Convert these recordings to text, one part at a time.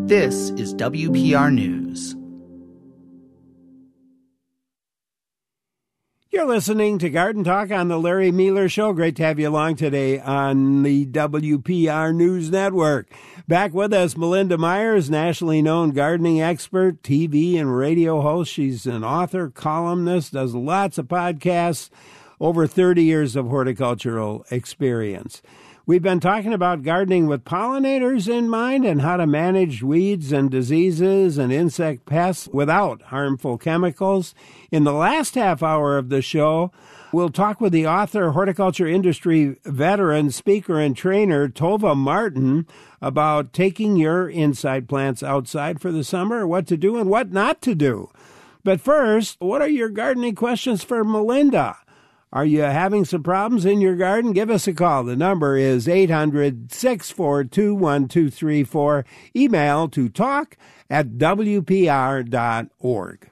This is WPR News. You're listening to Garden Talk on the Larry Mealer Show. Great to have you along today on the WPR News Network. Back with us, Melinda Myers, nationally known gardening expert, TV and radio host. She's an author, columnist, does lots of podcasts, over 30 years of horticultural experience. We've been talking about gardening with pollinators in mind and how to manage weeds and diseases and insect pests without harmful chemicals. In the last half hour of the show, we'll talk with the author, horticulture industry veteran, speaker, and trainer, Tova Martin, about taking your inside plants outside for the summer, what to do and what not to do. But first, what are your gardening questions for Melinda? Are you having some problems in your garden? Give us a call. The number is 800-642-1234. Email to talk@wpr.org.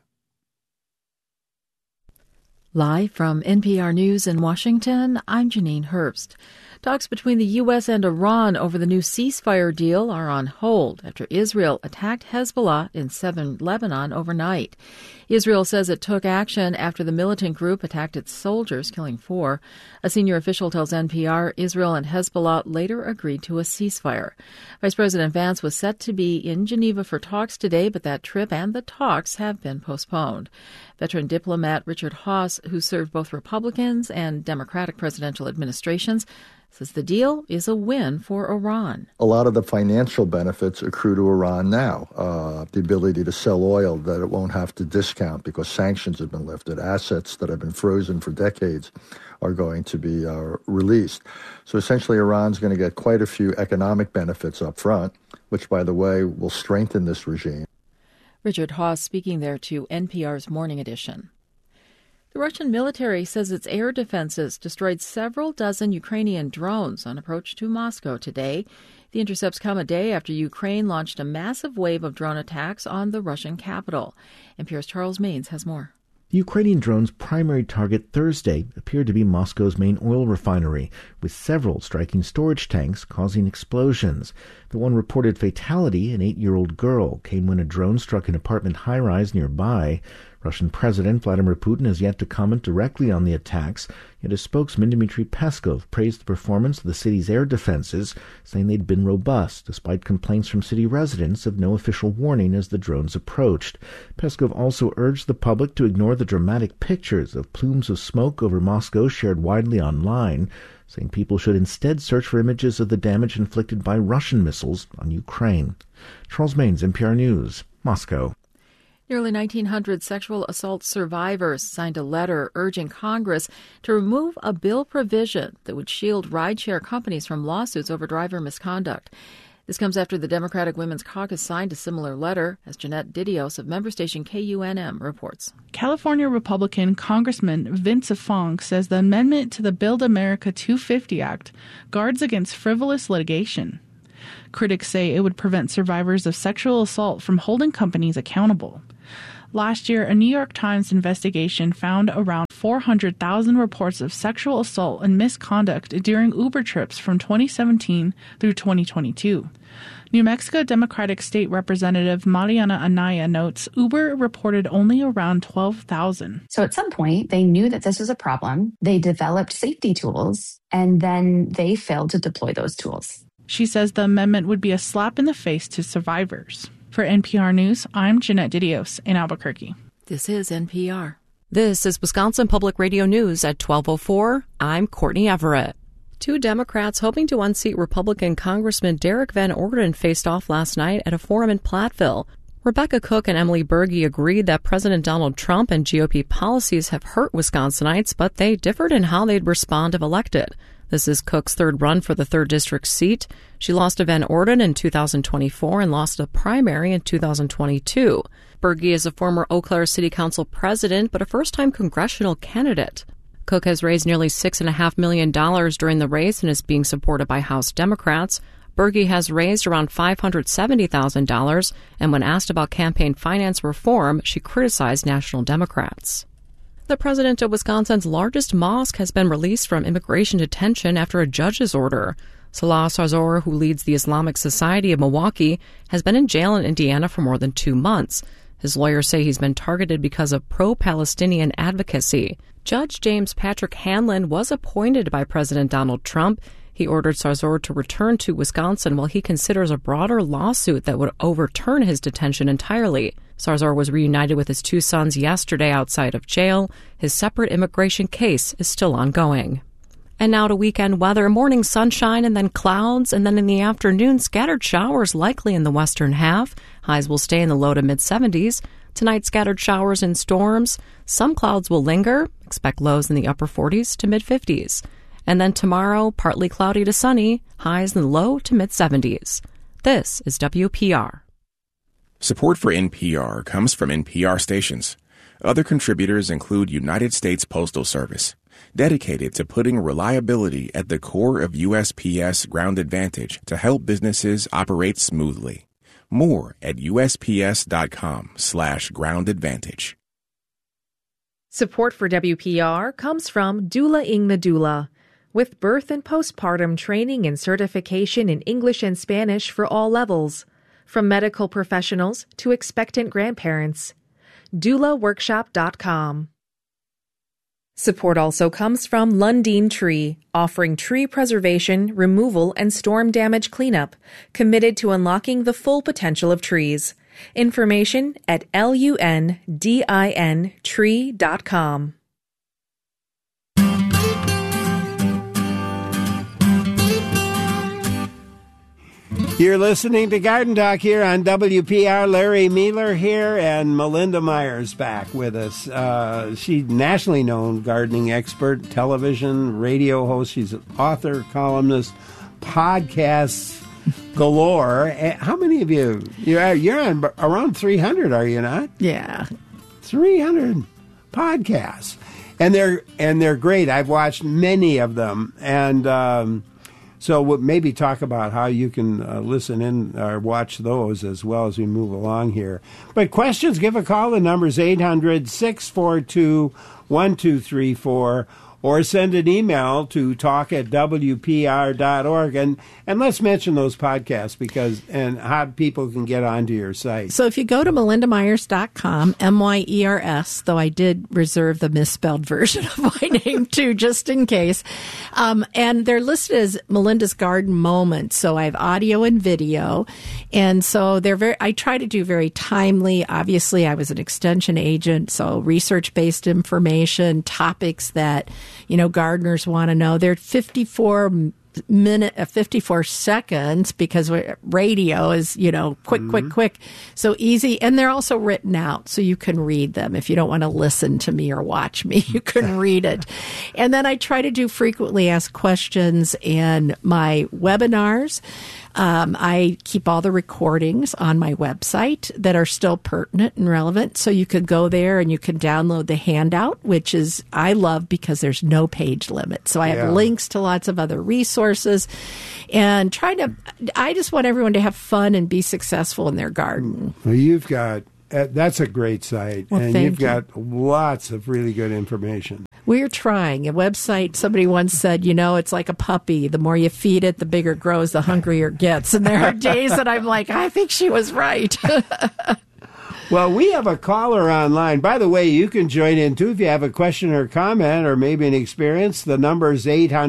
Live from NPR News in Washington, I'm Janine Herbst. Talks between the U.S. and Iran over the new ceasefire deal are on hold after Israel attacked Hezbollah in southern Lebanon overnight. Israel says it took action after the militant group attacked its soldiers, killing 4. A senior official tells NPR Israel and Hezbollah later agreed to a ceasefire. Vice President Vance was set to be in Geneva for talks today, but that trip and the talks have been postponed. Veteran diplomat Richard Haass, who served both Republicans and Democratic presidential administrations, says the deal is a win for Iran. A lot of the financial benefits accrue to Iran now. The ability to sell oil that it won't have to discount because sanctions have been lifted. Assets that have been frozen for decades are going to be released. So essentially Iran's going to get quite a few economic benefits up front, which, by the way, will strengthen this regime. Richard Haass speaking there to NPR's Morning Edition. The Russian military says its air defenses destroyed several dozen Ukrainian drones on approach to Moscow today. The intercepts come a day after Ukraine launched a massive wave of drone attacks on the Russian capital. NPR's Charles Maines has more. The Ukrainian drone's primary target Thursday appeared to be Moscow's main oil refinery, with several striking storage tanks causing explosions. The one reported fatality, an 8-year-old girl, came when a drone struck an apartment high-rise nearby. Russian President Vladimir Putin has yet to comment directly on the attacks, yet his spokesman Dmitry Peskov praised the performance of the city's air defenses, saying they'd been robust, despite complaints from city residents of no official warning as the drones approached. Peskov also urged the public to ignore the dramatic pictures of plumes of smoke over Moscow shared widely online, saying people should instead search for images of the damage inflicted by Russian missiles on Ukraine. Charles Maines, NPR News, Moscow. Nearly 1,900 sexual assault survivors signed a letter urging Congress to remove a bill provision that would shield rideshare companies from lawsuits over driver misconduct. This comes after the Democratic Women's Caucus signed a similar letter, as Jeanette Didios of member station KUNM reports. California Republican Congressman Vince Fong says the amendment to the Build America 250 Act guards against frivolous litigation. Critics say it would prevent survivors of sexual assault from holding companies accountable. Last year, a New York Times investigation found around 400,000 reports of sexual assault and misconduct during Uber trips from 2017 through 2022. New Mexico Democratic State Representative Mariana Anaya notes Uber reported only around 12,000. So at some point, they knew that this was a problem. They developed safety tools, and then they failed to deploy those tools. She says the amendment would be a slap in the face to survivors. For NPR News, I'm Jeanette Didios in Albuquerque. This is NPR. This is Wisconsin Public Radio News at 12:04. I'm Courtney Everett. 2 Democrats hoping to unseat Republican Congressman Derek Van Orden faced off last night at a forum in Platteville. Rebecca Cook and Emily Berge agreed that President Donald Trump and GOP policies have hurt Wisconsinites, but they differed in how they'd respond if elected. This is Cook's 3rd run for the 3rd District seat. She lost to Van Orden in 2024 and lost a primary in 2022. Berge is a former Eau Claire City Council president, but a first-time congressional candidate. Cook has raised nearly $6.5 million during the race and is being supported by House Democrats. Berge has raised around $570,000, and when asked about campaign finance reform, she criticized national Democrats. The president of Wisconsin's largest mosque has been released from immigration detention after a judge's order. Salah Sarzour, who leads the Islamic Society of Milwaukee, has been in jail in Indiana for more than 2 months. His lawyers say he's been targeted because of pro-Palestinian advocacy. Judge James Patrick Hanlon was appointed by President Donald Trump. He ordered Sarzour to return to Wisconsin while he considers a broader lawsuit that would overturn his detention entirely. Sarzour was reunited with his 2 sons yesterday outside of jail. His separate immigration case is still ongoing. And now to weekend weather. Morning sunshine and then clouds, and then in the afternoon, scattered showers likely in the western half. Highs will stay in the low to mid-70s. Tonight, scattered showers and storms. Some clouds will linger. Expect lows in the upper 40s to mid-50s. And then tomorrow, partly cloudy to sunny. Highs in the low to mid-70s. This is WPR. Support for NPR comes from NPR stations. Other contributors include United States Postal Service, dedicated to putting reliability at the core of USPS Ground Advantage to help businesses operate smoothly. More at USPS.com/Ground Advantage. Support for WPR comes from Doula Ingna Doula, with birth and postpartum training and certification in English and Spanish for all levels, from medical professionals to expectant grandparents. DoulaWorkshop.com. Support also comes from Lundin Tree, offering tree preservation, removal, and storm damage cleanup, committed to unlocking the full potential of trees. Information at LUNDINtree.com. You're listening to Garden Talk here on WPR. Larry Mealer here, and Melinda Myers back with us. She's nationally known gardening expert, television, radio host. She's an author, columnist, podcasts galore. How many of you? You're on around 300, are you not? Yeah, 300 podcasts, and they're great. I've watched many of them, and so we'll maybe talk about how you can listen in or watch those as well as we move along here. But questions, give a call. The number's 800-642-1234, or send an email to talk@wpr.org. And let's mention those podcasts and how people can get onto your site. So if you go to melindamyers.com, MYERS, though I did reserve the misspelled version of my name too, just in case. And they're listed as Melinda's Garden Moments. So I have audio and video. And so I try to do very timely. Obviously, I was an extension agent, so research-based information, topics that gardeners want to know. They're 54 seconds because radio is, quick. So easy. And they're also written out so you can read them. If you don't want to listen to me or watch me, you can read it. And then I try to do frequently asked questions in my webinars. I keep all the recordings on my website that are still pertinent and relevant. So you could go there and you can download the handout, which I love because there's no page limit. So I have links to lots of other resources, and I just want everyone to have fun and be successful in their garden. Well, you've got, that's a great site, and you've got lots of really good information. We're trying. A website, somebody once said, it's like a puppy. The more you feed it, the bigger it grows, the hungrier it gets. And there are days that I'm like, I think she was right. Well, we have a caller online. By the way, you can join in, too, if you have a question or comment or maybe an experience. The number is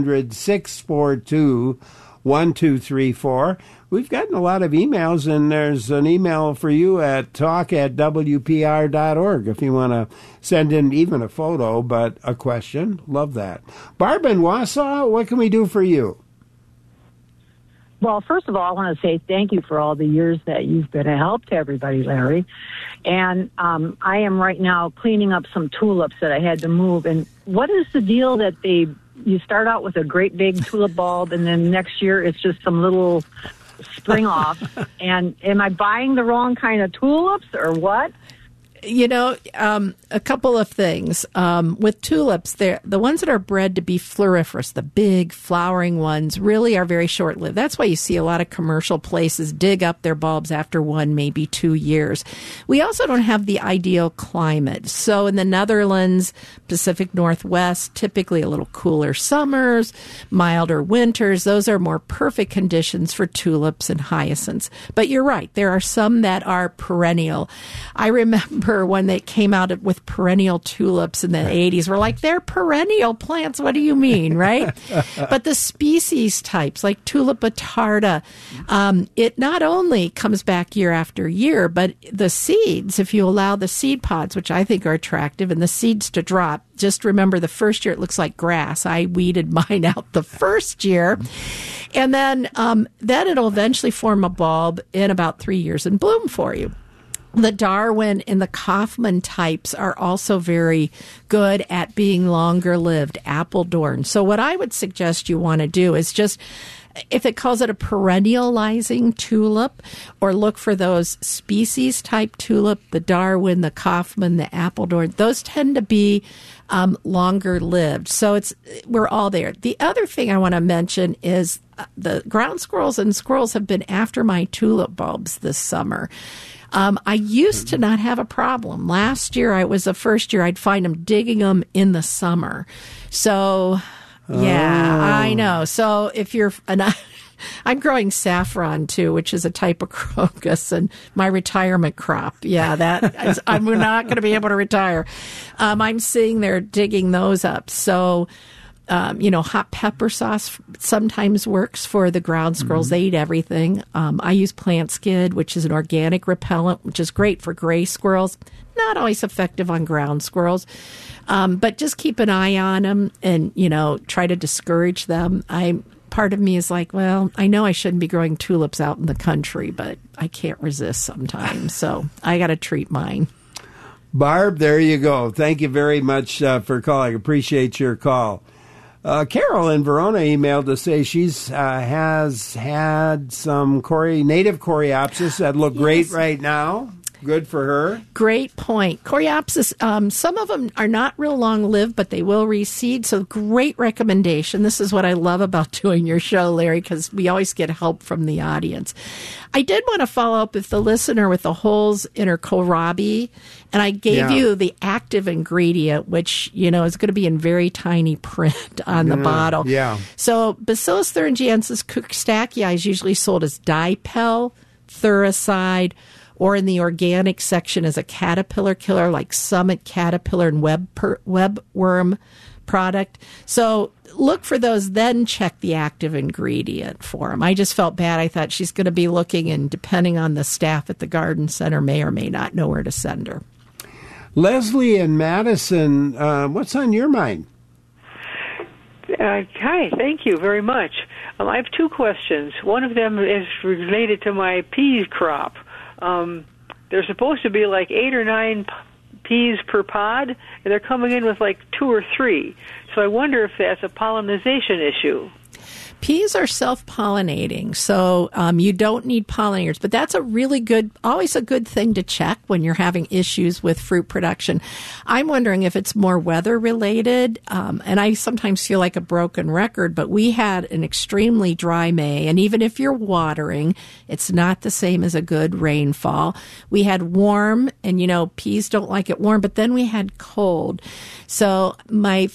800-642-1234. We've gotten a lot of emails, and there's an email for you at talk@wpr.org if you want to send in even a photo, but a question. Love that. Barb in Wausau, what can we do for you? Well, first of all, I want to say thank you for all the years that you've been a help to everybody, Larry. And I am right now cleaning up some tulips that I had to move. And what is the deal that you start out with a great big tulip bulb, and then next year it's just some little spring off? And am I buying the wrong kind of tulips or what? a couple of things. With tulips, the ones that are bred to be floriferous, the big flowering ones, really are very short-lived. That's why you see a lot of commercial places dig up their bulbs after 1, maybe 2 years. We also don't have the ideal climate. So in the Netherlands, Pacific Northwest, typically a little cooler summers, milder winters. Those are more perfect conditions for tulips and hyacinths. But you're right. There are some that are perennial. I remember when they came out with perennial tulips in the 80s, we're like, they're perennial plants. What do you mean, right? But the species types, like Tulipa tarda, it not only comes back year after year, but the seeds, if you allow the seed pods, which I think are attractive, and the seeds to drop, just remember the first year it looks like grass. I weeded mine out the first year. And then it'll eventually form a bulb in about 3 years and bloom for you. The Darwin and the Kaufman types are also very good at being longer lived, Apeldoorn. So what I would suggest you want to do is just, if it calls it a perennializing tulip, or look for those species type tulip, the Darwin, the Kaufman, the Apeldoorn, those tend to be longer lived. So we're all there. The other thing I want to mention is the ground squirrels and squirrels have been after my tulip bulbs this summer. I used to not have a problem. Last year, it was the first year I'd find them digging them in the summer. So, yeah, I know. So if you're, I'm growing saffron too, which is a type of crocus, and my retirement crop. Yeah, I'm not going to be able to retire. I'm seeing they're digging those up. So, hot pepper sauce sometimes works for the ground squirrels. They eat everything. I use plant skid, which is an organic repellent, which is great for gray squirrels. Not always effective on ground squirrels. But just keep an eye on them and, try to discourage them. Part of me is like, well, I know I shouldn't be growing tulips out in the country, but I can't resist sometimes. So I got to treat mine. Barb, there you go. Thank you very much for calling. Appreciate your call. Carol in Verona emailed to say she's has had some native coreopsis that look great right now. Good for her. Great point. Coreopsis, some of them are not real long-lived, but they will reseed. So great recommendation. This is what I love about doing your show, Larry, because we always get help from the audience. I did want to follow up with the listener with the holes in her kohlrabi, and I gave you the active ingredient, which, is going to be in very tiny print on the bottle. Yeah. So Bacillus thuringiensis cookstackii is usually sold as Dipel, Thuricide, or in the organic section as a caterpillar killer like Summit Caterpillar and Webworm product. So look for those, then check the active ingredient for them. I just felt bad. I thought she's going to be looking, and depending on the staff at the garden center may or may not know where to send her. Leslie in Madison, what's on your mind? Hi, thank you very much. I have two questions. One of them is related to my peas crop. There's supposed to be like 8 or 9 peas per pod, and they're coming in with like 2 or 3. So I wonder if that's a pollination issue. Peas are self-pollinating, so you don't need pollinators. But that's always a good thing to check when you're having issues with fruit production. I'm wondering if it's more weather-related, and I sometimes feel like a broken record, but we had an extremely dry May, and even if you're watering, it's not the same as a good rainfall. We had warm, and, peas don't like it warm, but then we had cold. So my